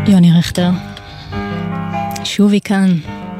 יוני רכטר, שובי כאן.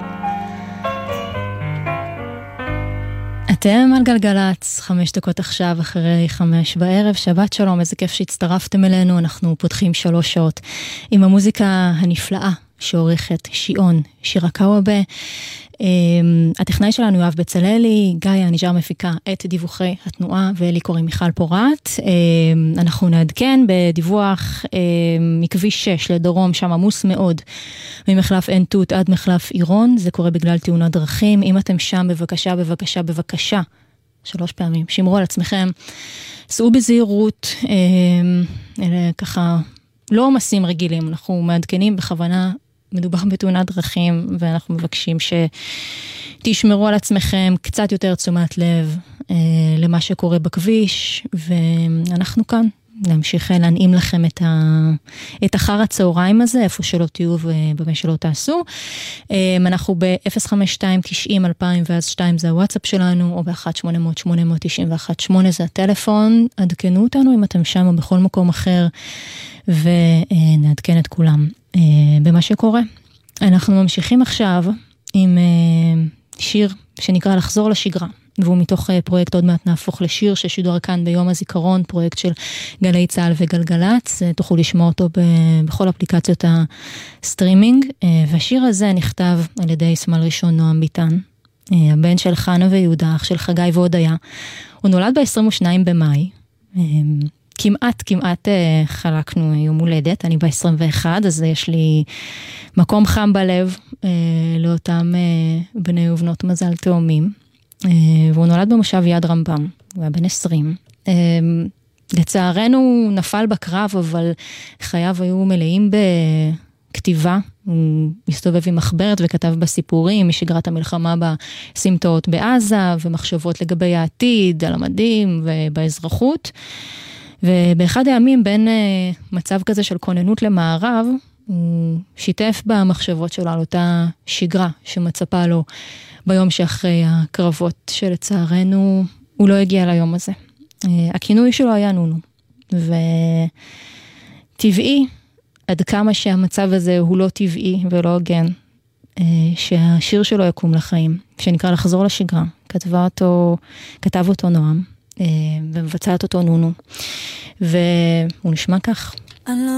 אתם על גלגלץ, 5 דקות עכשיו אחרי 5 בערב, שבת שלום, איזה כיף שהצטרפתם אלינו, אנחנו פותחים 3 שעות עם המוזיקה הנפלאה שעורכת שיעון שירה קאוובה. הטכנאי שלנו יואב בצללי, גיא הנג'ר מפיקה את דיווחי התנועה, ולי קוראים מיכל פורט. אנחנו נעדכן בדיווח מכביש 6 לדרום, שם עמוס מאוד, ממחלף עין תות עד מחלף עירון, זה קורה בגלל תאונת דרכים. אם אתם שם, בבקשה, בבקשה, בבקשה, 3 פעמים, שמרו על עצמכם, סעו בזהירות, אלה ככה לא עומסים רגילים, אנחנו מעדכנים בכוונה, מדובר בתאונת דרכים, ואנחנו מבקשים שתשמרו על עצמכם קצת יותר תשומת לב למה שקורה בכביש, ואנחנו כאן להמשיך להנעים לכם את אחר הצהריים הזה, איפה שלא תהיו ובמה שלא תעשו. אנחנו ב-052-90-2000 ואז 2 זה הוואטסאפ שלנו, או ב-1-800-891-8 זה הטלפון. עדכנו אותנו אם אתם שם או בכל מקום אחר, ונעדכן את כולם במה שקורה. אנחנו ממשיכים עכשיו עם שיר שנקרא לחזור לשגרה, והוא מתוך פרויקט עוד מעט נהפוך לשיר ששודר כאן ביום הזיכרון, פרויקט של גלי צהל וגלגלץ, תוכלו לשמוע אותו בכל אפליקציות הסטרימינג, והשיר הזה נכתב על ידי סמל ראשון נועם ביטן, הבן של חנה ויהודה, אח של חגי והודיה. הוא נולד ב-22 במאי, כמעט חלקנו יום הולדת, אני ב-21, אז יש לי מקום חם בלב לאותם בני ובנות מזל תאומים, והוא נולד במושב יד רמב"ם, הוא היה בן 20. לצערנו נפל בקרב, אבל חייו היו מלאים בכתיבה, הוא הסתובב עם מחברת וכתב בסיפורים, משגרת המלחמה בסמטאות בעזה, ומחשבות לגבי העתיד, על המדים ובאזרחות. ובאחד הימים בין מצב כזה של כוננות למערב, הוא שיתף במחשבות שלו על אותה שגרה שמצפה לו ביום שאחרי הקרבות, שלצערנו הוא לא הגיע ליום הזה. הכינוי שלו היה נונו, וטבעי, עד כמה שהמצב הזה הוא לא טבעי ולא הוגן, שהשיר שלו יקום לחיים, שנקרא לחזור לשגרה, כתב אותו נועם, ומבצעת אותו נונו, והוא נשמע כך. אני לא